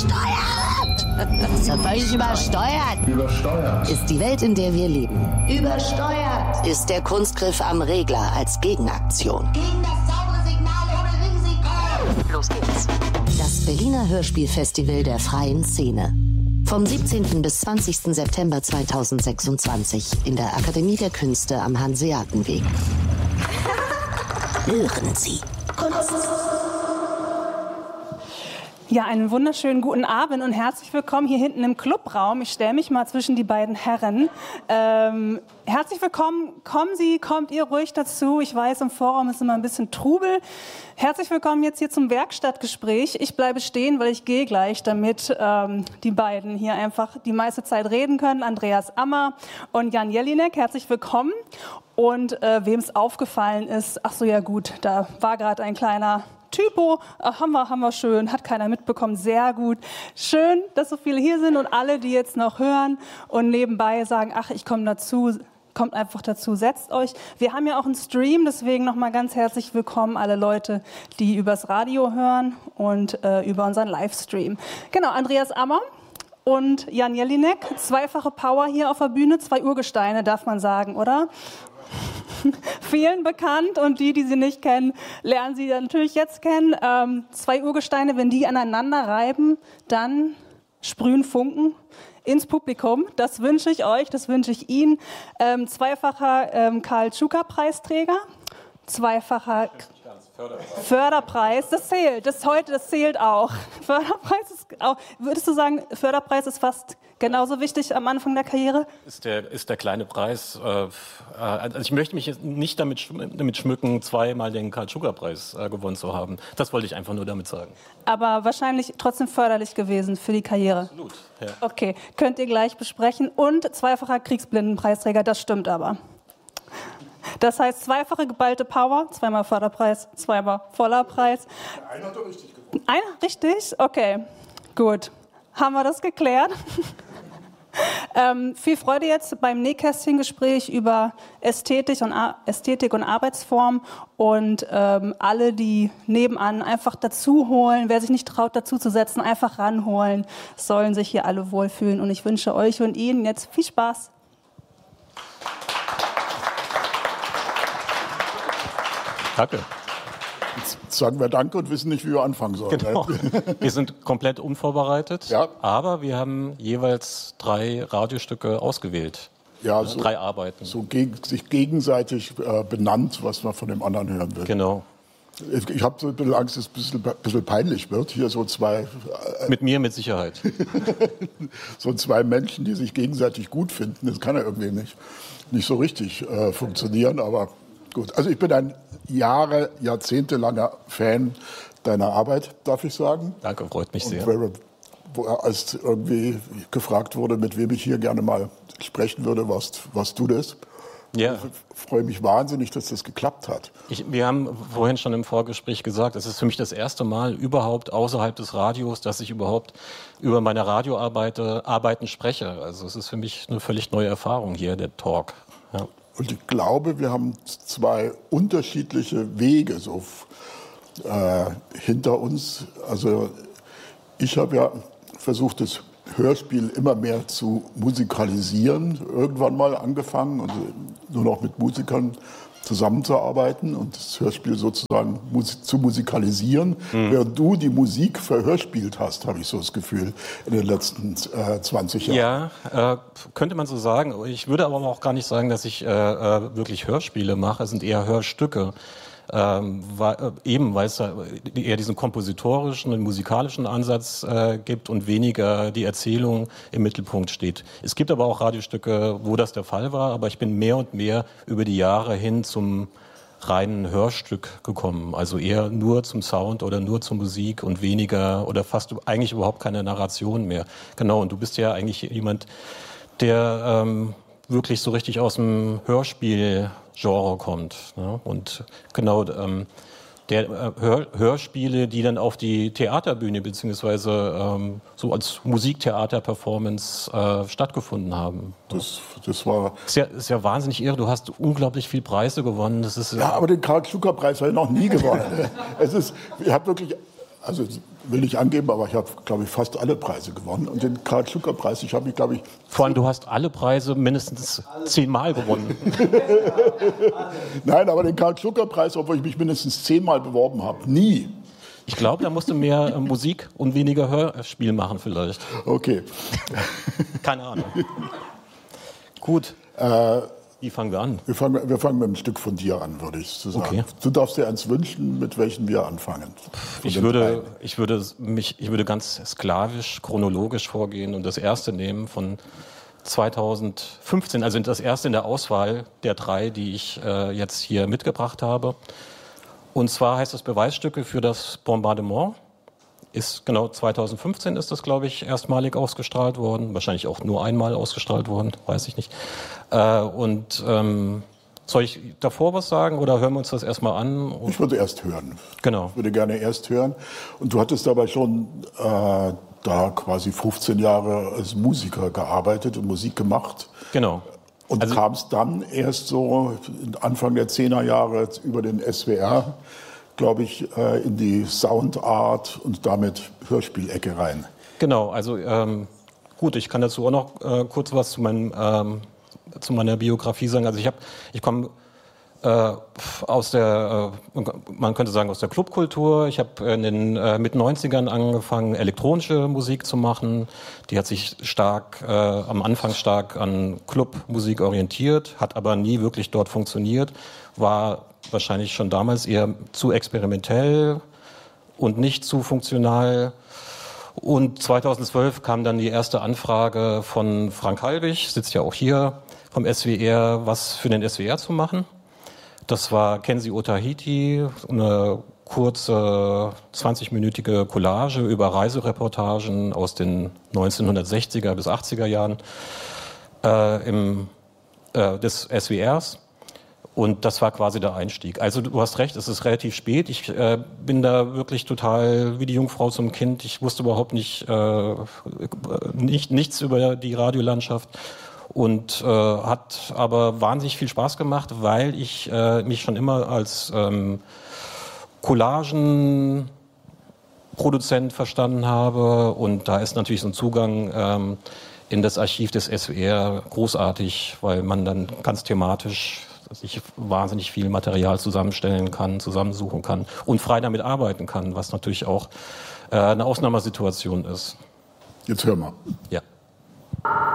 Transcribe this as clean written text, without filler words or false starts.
So völlig übersteuert. Übersteuert. Ist die Welt, in der wir leben. Übersteuert. Ist der Kunstgriff am Regler als Gegenaktion. Gegen das saubere Signal ohne Risiko. Los geht's. Das Berliner Hörspielfestival der freien Szene. Vom 17. bis 20. September 2026 in der Akademie der Künste am Hanseatenweg. Hören Sie. Ja, einen wunderschönen guten Abend und herzlich willkommen hier hinten im Clubraum. Ich stelle mich mal zwischen die beiden Herren. Herzlich willkommen, kommt ihr ruhig dazu. Ich weiß, im Vorraum ist immer ein bisschen Trubel. Herzlich willkommen jetzt hier zum Werkstattgespräch. Ich bleibe stehen, weil ich gehe gleich, damit die beiden hier einfach die meiste Zeit reden können. Andreas Ammer und Jan Jelinek, herzlich willkommen. Und wem es aufgefallen ist, ach so, ja gut, da war gerade ein kleiner Typo, haben wir schön, hat keiner mitbekommen, sehr gut. Schön, dass so viele hier sind und alle, die jetzt noch hören und nebenbei sagen, ach, ich komme dazu, kommt einfach dazu, setzt euch. Wir haben ja auch einen Stream, deswegen nochmal ganz herzlich willkommen alle Leute, die übers Radio hören und über unseren Livestream. Genau, Andreas Ammer und Jan Jelinek, zweifache Power hier auf der Bühne, 2 Urgesteine, darf man sagen, oder? Vielen bekannt und die sie nicht kennen, lernen sie natürlich jetzt kennen. 2 Urgesteine, wenn die aneinander reiben, dann sprühen Funken ins Publikum. Das wünsche ich euch, das wünsche ich Ihnen. Zweifacher Karl-Tschuka-Preisträger, zweifacher Förderpreis, das zählt auch. Förderpreis ist auch, würdest du sagen, Förderpreis ist fast genauso wichtig am Anfang der Karriere? Ist der kleine Preis. Also ich möchte mich nicht damit schmücken, 2-mal den Karl-Tschuka-Preis gewonnen zu haben. Das wollte ich einfach nur damit sagen. Aber wahrscheinlich trotzdem förderlich gewesen für die Karriere. Absolut, ja. Okay, könnt ihr gleich besprechen. Und zweifacher Kriegsblindenpreisträger, das stimmt aber. Das heißt, zweifache geballte Power, 2-mal Förderpreis, 2-mal voller Preis. Einer hat doch richtig gewonnen. Einer? Richtig? Okay, gut. Haben wir das geklärt? Viel Freude jetzt beim Nähkästchengespräch über Ästhetik und Arbeitsform und alle, die nebenan einfach dazu holen, wer sich nicht traut, dazu zu setzen, einfach ranholen, sollen sich hier alle wohlfühlen. Und ich wünsche euch und Ihnen jetzt viel Spaß. Danke. Jetzt sagen wir Danke und wissen nicht, wie wir anfangen sollen. Genau. Wir sind komplett unvorbereitet, ja. Aber wir haben jeweils 3 Radiostücke ausgewählt. Ja, 3 Arbeiten. So sich gegenseitig benannt, was man von dem anderen hören will. Genau. Ich habe so ein bisschen Angst, dass es ein bisschen peinlich wird. Hier so 2... Mit mir mit Sicherheit. So 2 Menschen, die sich gegenseitig gut finden, das kann ja irgendwie nicht so richtig funktionieren, aber gut. Also ich bin ein jahrzehntelanger Fan deiner Arbeit, darf ich sagen. Danke, freut mich sehr. Als irgendwie gefragt wurde, mit wem ich hier gerne mal sprechen würde, warst du das. Ja. Ich freue mich wahnsinnig, dass das geklappt hat. Wir haben vorhin schon im Vorgespräch gesagt, es ist für mich das erste Mal überhaupt außerhalb des Radios, dass ich überhaupt über meine Radioarbeiten spreche. Also es ist für mich eine völlig neue Erfahrung hier, der Talk. Ja. Und ich glaube, wir haben 2 unterschiedliche Wege so hinter uns. Also ich habe ja versucht, das Hörspiel immer mehr zu musikalisieren. Irgendwann mal angefangen und nur noch mit Musikern zusammenzuarbeiten und das Hörspiel sozusagen zu musikalisieren. Während du die Musik verhörspielt hast, habe ich so das Gefühl, in den letzten 20 Jahren. Ja, könnte man so sagen. Ich würde aber auch gar nicht sagen, dass ich wirklich Hörspiele mache. Es sind eher Hörstücke. Weil es eher diesen kompositorischen und musikalischen Ansatz gibt und weniger die Erzählung im Mittelpunkt steht. Es gibt aber auch Radiostücke, wo das der Fall war, aber ich bin mehr und mehr über die Jahre hin zum reinen Hörstück gekommen. Also eher nur zum Sound oder nur zur Musik und weniger oder fast eigentlich überhaupt keine Narration mehr. Genau, und du bist ja eigentlich jemand, der wirklich so richtig aus dem Hörspiel-Genre kommt. Ne? Und genau, Hörspiele, die dann auf die Theaterbühne beziehungsweise so als Musiktheater-Performance stattgefunden haben. Das war... Ist ja wahnsinnig irre, du hast unglaublich viele Preise gewonnen. Das ist, ja, aber den Karl-Tschuka-Preis habe ich noch nie gewonnen. Ich habe wirklich... Also will nicht angeben, aber ich habe, glaube ich, fast alle Preise gewonnen. Und den Karl-Schucker-Preis, ich habe mich, glaube ich... Vor allem, du hast alle Preise mindestens 10-mal gewonnen. Nein, aber den Karl-Schucker-Preis, obwohl ich mich mindestens 10-mal beworben habe, nie. Ich glaube, da musst du mehr Musik und weniger Hörspiel machen vielleicht. Okay. Keine Ahnung. Gut. Wie fangen wir an? Wir fangen mit einem Stück von dir an, würde ich so sagen. Okay. Du darfst dir eins wünschen, mit welchem wir anfangen. Ich würde ganz sklavisch, chronologisch vorgehen und das erste nehmen von 2015, also das erste in der Auswahl der 3, die ich jetzt hier mitgebracht habe. Und zwar heißt es Beweisstücke für das Bombardement. Ist genau 2015 ist das, glaube ich, erstmalig ausgestrahlt worden. Wahrscheinlich auch nur einmal ausgestrahlt worden, weiß ich nicht. Soll ich davor was sagen oder hören wir uns das erstmal an? Ich würde erst hören. Genau. Ich würde gerne erst hören. Und du hattest dabei schon da quasi 15 Jahre als Musiker gearbeitet und Musik gemacht. Genau. Und kamst dann erst so Anfang der 10er Jahre über den SWR, glaube ich, in die Soundart und damit Hörspielecke rein. Genau, also gut, ich kann dazu auch noch kurz was zu meiner Biografie sagen. Also ich komme aus der, man könnte sagen, aus der Clubkultur. Ich habe in den Mit-90ern angefangen, elektronische Musik zu machen. Die hat sich am Anfang stark an Clubmusik orientiert, hat aber nie wirklich dort funktioniert, war wahrscheinlich schon damals eher zu experimentell und nicht zu funktional. Und 2012 kam dann die erste Anfrage von Frank Halbig, sitzt ja auch hier, vom SWR, was für den SWR zu machen. Das war Kenzie Otahiti, eine kurze 20-minütige Collage über Reisereportagen aus den 1960er bis 80er Jahren des SWRs. Und das war quasi der Einstieg. Also du hast recht, es ist relativ spät. Ich bin da wirklich total wie die Jungfrau zum Kind. Ich wusste überhaupt nichts über die Radiolandschaft und hat aber wahnsinnig viel Spaß gemacht, weil ich mich schon immer als Collagenproduzent verstanden habe. Und da ist natürlich so ein Zugang in das Archiv des SWR großartig, weil man dann ganz thematisch sich wahnsinnig viel Material zusammenstellen kann, zusammensuchen kann und frei damit arbeiten kann, was natürlich auch eine Ausnahmesituation ist. Jetzt hör mal. Ja.